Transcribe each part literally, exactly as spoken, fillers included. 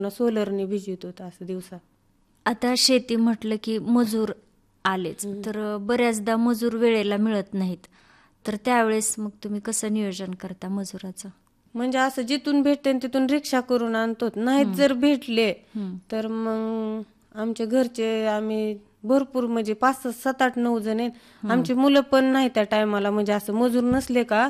सोलरने भिजवत होता असं दिवसा. आता शेती म्हटलं की मजूर आलेच, तर बऱ्याचदा मजूर वेळेला मिळत नाहीत, तर त्यावेळेस मग तुम्ही कसं नियोजन करता मजुराचं? म्हणजे असं जिथून भेटते तिथून रिक्षा करून आणतो. नाहीत जर भेटले तर मग आमच्या घरचे आम्ही भरपूर म्हणजे पाच सात आठ नऊ जण आहेत. आमची मुलं पण नाही त्या टायमाला, म्हणजे असं मजूर नसले का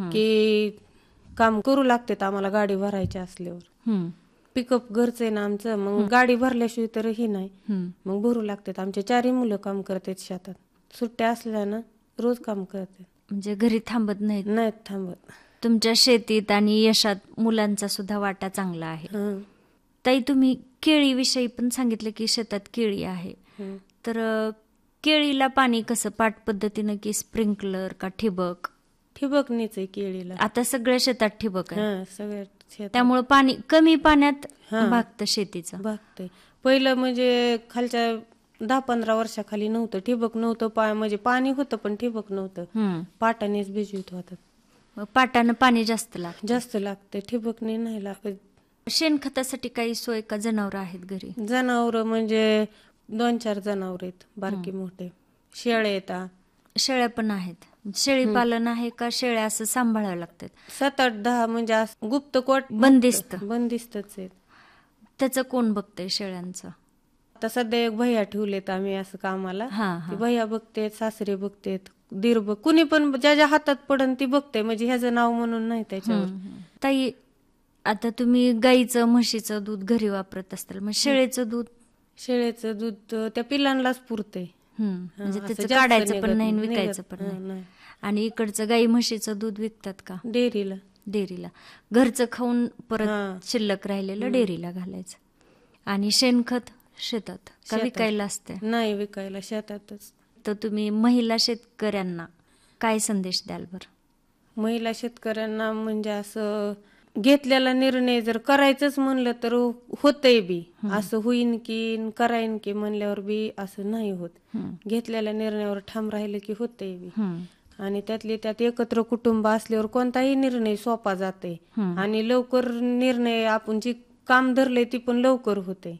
की काम करू लागतात आम्हाला गाडी भरायची असल्यावर. पिकअप घरचं आहे ना आमचं, मग गाडी भरल्याशिवाय तर ही नाही, मग भरू लागतात. आमचे चारही मुलं काम करतात शेतात. सुट्ट्या असल्या ना रोज काम करतात, म्हणजे घरी थांबत नाहीत? नाहीत थांबत. तुमच्या शेतीत आणि यशात मुलांचा सुद्धा वाटा चांगला आहे. ताई, तुम्ही केळीविषयी पण सांगितलं की शेतात केळी आहे, तर केळीला पाणी कसं, पाट पद्धतीनं की स्प्रिंकलर का ठिबक? ठिबकनीच आहे केळीला. आता सगळ्या शेतात ठिबक आहे, सगळ्या शेतात. त्यामुळे पाणी कमी पाण्यात भागतं शेतीचं. भागतंय. पहिलं म्हणजे खालच्या दहा पंधरा वर्षाखाली नव्हतं, ठिबक नव्हतं. पा म्हणजे पाणी होतं पण ठिबक नव्हतं, पाटानेच भिजवत होतात. पाटानं पाणी जास्त लागतं? जास्त लागतं, ठिबकने नाही लागत. शेणखतासाठी काही सोय का जनावर आहेत घरी? जनावर म्हणजे दोन चार जनावर आहेत, बारकी मोठे. शेळ्या येतात. शेळ्या पण आहेत? शेळी पालन आहे का शेळ्या असं सांभाळावं लागतात? सात आठ दहा म्हणजे गुप्त कोट बंदिस्त बंदिस्तच आहेत. त्याचं कोण बघतंय शेळ्यांचं? आता सध्या एक भैया ठेवलेत आम्ही असं कामाला. भैया बघतेत, सासरे बघतेत, दीर बघ, कुणी पण ज्याच्या हातात पडन ती बघते, म्हणजे ह्याचं नाव म्हणून नाही त्याच्यावर. ताई, आता तुम्ही गाईचं म्हशीचं दूध घरी वापरत असताल, मग शेळीचं दूध? शेळीचं दूध त्या पिलांनाच पुरते, म्हणजे त्याचं काढायचं पण नाही, विकायचं पण नाही. आणि इकडचं गाई म्हशीचं दूध विकतात का? डेअरीला. डेअरीला. घरचं खाऊन परत शिल्लक राहिलेलं डेअरीला घालायचं. आणि शेणखत शेतात का विकायला असते? नाही, विकायला शेतातच. तर तुम्ही महिला शेतकऱ्यांना काय संदेश द्याल बरं? महिला शेतकऱ्यांना म्हणजे असं घेतलेला निर्णय जर करायचंच म्हणलं तर होतंय बी, असं होईन की करायन की म्हणल्यावर बी असं नाही होत. घेतलेल्या निर्णयावर ठाम राहिलं की होतंय बी. आणि त्यातले त्यात एकत्र कुटुंब असल्यावर कोणताही निर्णय सोपा जाते आणि लवकर निर्णय, आपण जे काम धरले ती पण लवकर होते.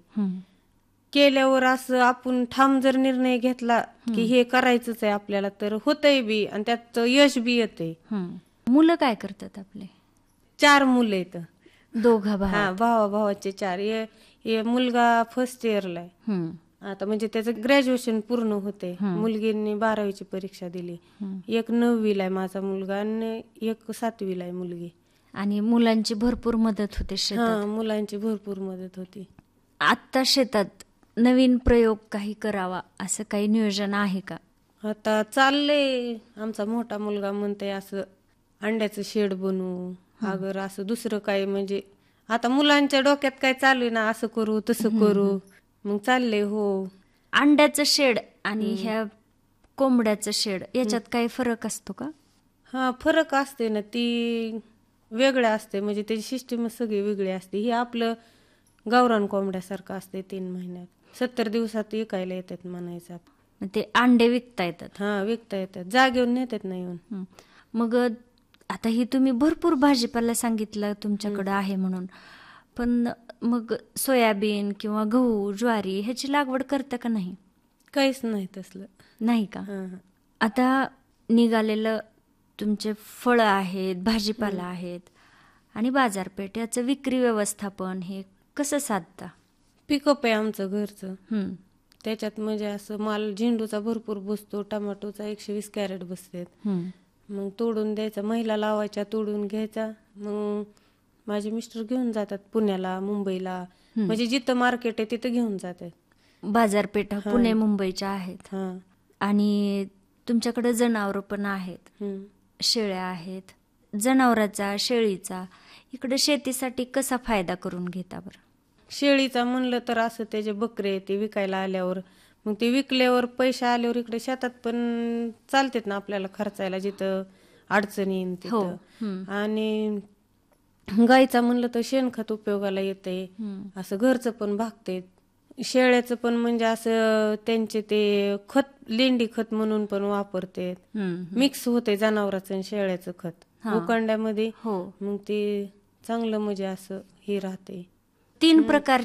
केल्यावर असं आपण ठाम जर निर्णय घेतला की हे करायचंच आहे आपल्याला तर होतंय बी आणि त्यात यश बी येते. मुलं काय करतात आपले? चार मुलं आहेत. दोघा भाव? हा, भावा भावाचे चार. हे मुलगा फर्स्ट इयरला आहे आता, म्हणजे त्याचं ग्रॅज्युएशन पूर्ण होते. मुलगीने बारावीची परीक्षा दिली. एक नववीला आहे माझा मुलगा आणि एक सातवीला आहे मुलगी. आणि मुलांची भरपूर मदत होते शेतात? हा, मुलांची भरपूर मदत होती. आता शेतात नवीन प्रयोग काही करावा असं काही नियोजन आहे का? आता चाललंय. आमचा मोठा मुलगा म्हणतोय असं अंड्याचं शेड बनवू, अगर असं दुसरं काय, म्हणजे आता मुलांच्या डोक्यात काय चालू आहे ना, असं करू तसं करू, मग चाललंय. हो. अंड्याचं शेड आणि ह्या कोंबड्याचं शेड याच्यात काही फरक असतो का? हा, फरक असते ना, ती वेगळं असते, म्हणजे त्याची सिस्टीम सगळी वेगळी असते. हे आपलं गावरान कोंबड्यासारखं असते. तीन महिन्यात सत्तर दिवसात विकायला येतात म्हणायचं. ते अंडे विकता येतात? हा, विकता येतात, जागेवर नेतात ना येऊन. मग आता ही तुम्ही भरपूर भाजीपाला सांगितलं तुमच्याकडे आहे म्हणून, पण मग सोयाबीन किंवा गहू ज्वारी ह्याची लागवड करता का नाही? काहीच नाही तसलं. नाही का? आता निघालेलं तुमचे फळं आहेत, भाजीपाला आहेत आणि बाजारपेठ, याचं विक्री व्यवस्थापन हे कसं साधता? पिकअप आहे आमचं घरचं, त्याच्यात म्हणजे असं माल झेंडूचा भरपूर बसतो, टमाटोचा एकशे वीस कॅरेट बसतात. मग तोडून द्यायचा, महिला लावायच्या, तोडून घ्यायचा. मग माझे मिस्टर घेऊन जातात पुण्याला, मुंबईला, म्हणजे जिथं मार्केट आहे तिथं घेऊन जातात. बाजारपेठा पुणे मुंबईच्या आहेत. आणि तुमच्याकडे जनावर पण आहेत, शेळ्या आहेत. जनावराचा, शेळीचा इकडे शेतीसाठी कसा फायदा करून घेता बरं? शेळीचा म्हणलं तर असं त्याचे बकरे ते विकायला आल्यावर, मग ते विकल्यावर पैसे आल्यावर इकडे शेतात पण चालतात ना आपल्याला खर्चायला, जिथं अडचण येईन तिथं. आणि गाईचा म्हणलं तर शेणखत उपयोगाला येते, असं घरचं पण भागते. शेळ्याचं पण म्हणजे असं त्यांचे ते खत, लेंडी खत म्हणून पण वापरते, मिक्स होते जनावरांचं आणि शेळ्याचं खत उकंड्यामध्ये. मग ते चांगलं म्हणजे असं हे राहते. तीन प्रकार